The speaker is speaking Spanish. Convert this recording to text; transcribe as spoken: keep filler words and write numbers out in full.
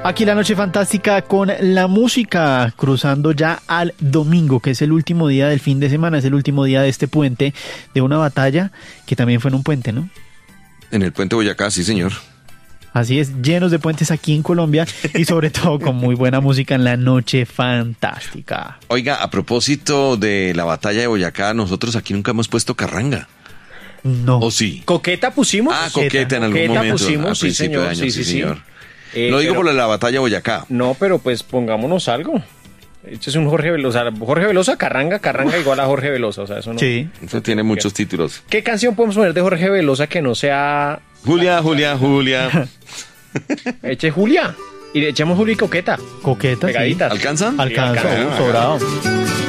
Aquí la noche fantástica con la música, cruzando ya al domingo, que es el último día del fin de semana, es el último día de este puente, de una batalla que también fue en un puente, ¿no? En el puente Boyacá, sí señor. Así es, llenos de puentes aquí en Colombia y sobre todo con muy buena música en la noche fantástica. Oiga, a propósito de la batalla de Boyacá, nosotros aquí nunca hemos puesto carranga. No. ¿O sí? ¿Coqueta pusimos? Ah, coqueta en algún Coqueta momento. pusimos, a sí, principio señor, de año, sí, sí, sí, señor. sí. Eh, Lo digo pero- por la batalla de Boyacá. No, pero pues pongámonos algo. Este es un Jorge Velosa. Jorge Velosa, Carranga, Carranga igual a Jorge Velosa. O sea, eso no. Sí. Usted tiene muchos títulos. ¿Qué canción podemos poner de Jorge Velosa que no sea Julia, Julia, Julia. Eche Julia? Y le echamos Julia y Coqueta. Coqueta, sí. Pegaditas. ¿Alcanzan? Alcanza, Sí, alcanza. uh, sobrado.